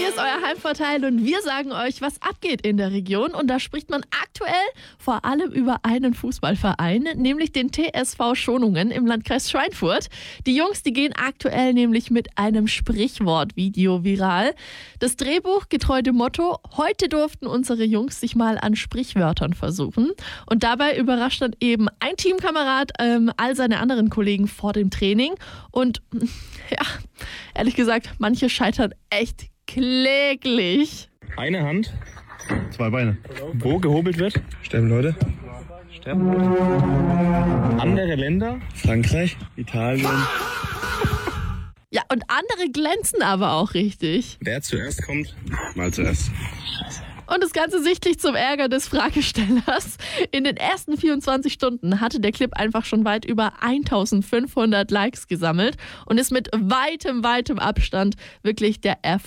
Hier ist euer Heimvorteil und wir sagen euch, was abgeht in der Region. Und da spricht man aktuell vor allem über einen Fußballverein, nämlich den TSV Schonungen im Landkreis Schweinfurt. Die Jungs, die gehen aktuell nämlich mit einem Sprichwortvideo viral. Das Drehbuch getreu dem Motto: Heute durften unsere Jungs sich mal an Sprichwörtern versuchen. Und dabei überrascht dann eben ein Teamkamerad all seine anderen Kollegen vor dem Training. Und ja, ehrlich gesagt, manche scheitern echt kläglich. Eine Hand, 2 Beine. wo gehobelt wird. Sterben Leute. Andere Länder. Frankreich, Italien. Ja, und andere glänzen aber auch richtig. Wer zuerst kommt. Mal zuerst. Und das Ganze sichtlich zum Ärger des Fragestellers. In den ersten 24 Stunden hatte der Clip einfach schon weit über 1500 Likes gesammelt und ist mit weitem Abstand wirklich der